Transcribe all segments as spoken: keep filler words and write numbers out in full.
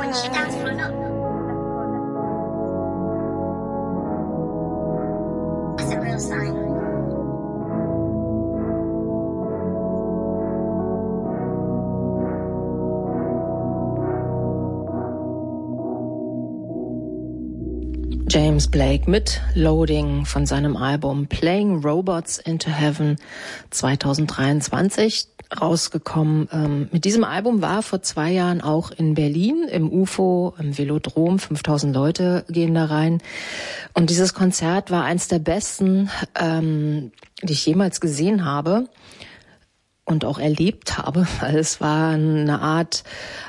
去 dance floor 呢 That's a real sign. James Blake mit Loading von seinem Album Playing Robots into Heaven zwanzig dreiundzwanzig rausgekommen. Ähm, mit diesem Album war vor zwei Jahren auch in Berlin im U F O, im Velodrom, fünftausend Leute gehen da rein. Und dieses Konzert war eins der besten, ähm, die ich jemals gesehen habe und auch erlebt habe, weil es war eine Art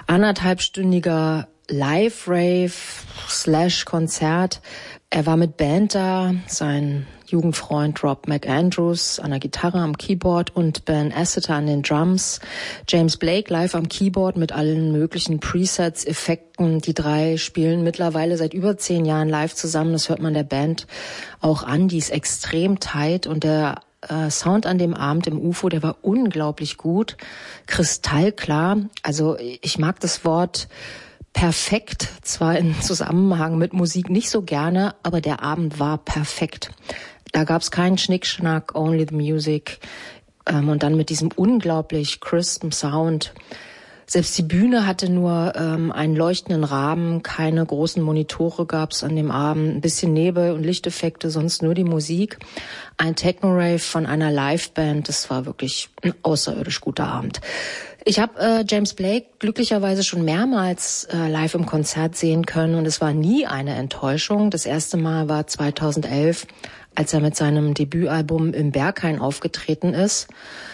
anderthalbstündiger Live-Rave slash Konzert. Er war mit Band da, sein Jugendfreund Rob McAndrews an der Gitarre, am Keyboard und Ben Asseter an den Drums. James Blake live am Keyboard mit allen möglichen Presets, Effekten. Die drei spielen mittlerweile seit über zehn Jahren live zusammen. Das hört man der Band auch an. Die ist extrem tight und der äh, Sound an dem Abend im U F O, der war unglaublich gut. Kristallklar. Also ich mag das Wort perfekt, zwar im Zusammenhang mit Musik nicht so gerne, aber der Abend war perfekt. Da gab's keinen Schnickschnack, only the music. Ähm, und dann mit diesem unglaublich crispen Sound. Selbst die Bühne hatte nur ähm, einen leuchtenden Rahmen, keine großen Monitore gab's an dem Abend, ein bisschen Nebel und Lichteffekte, sonst nur die Musik. Ein Techno-Rave von einer Liveband, das war wirklich ein außerirdisch guter Abend. Ich habe äh, James Blake glücklicherweise schon mehrmals äh, live im Konzert sehen können und es war nie eine Enttäuschung. Das erste Mal war zweitausendelf, als er mit seinem Debütalbum im Berghain aufgetreten ist.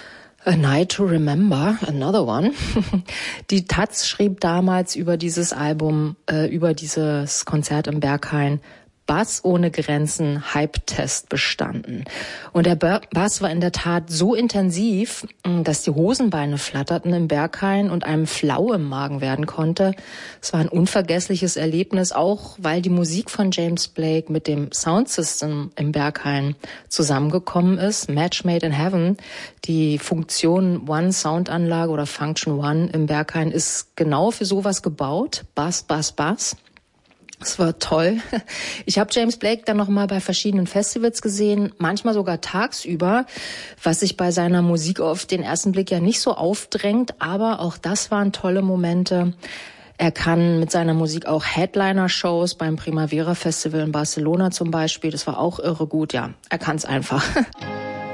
A Night to Remember, another one. Die Taz schrieb damals über dieses Album, äh, über dieses Konzert im Berghain: Bass ohne Grenzen, Hype-Test bestanden. Und der Bass war in der Tat so intensiv, dass die Hosenbeine flatterten im Berghain und einem flau im Magen werden konnte. Es war ein unvergessliches Erlebnis, auch weil die Musik von James Blake mit dem Soundsystem im Berghain zusammengekommen ist. Match Made in Heaven, die Funktion One Soundanlage oder Function One im Berghain ist genau für sowas gebaut. Bass, Bass, Bass. Es war toll. Ich habe James Blake dann noch mal bei verschiedenen Festivals gesehen, manchmal sogar tagsüber, was sich bei seiner Musik auf den ersten Blick ja nicht so aufdrängt, aber auch das waren tolle Momente. Er kann mit seiner Musik auch Headliner-Shows beim Primavera Festival in Barcelona zum Beispiel, das war auch irre gut, ja, er kann es einfach.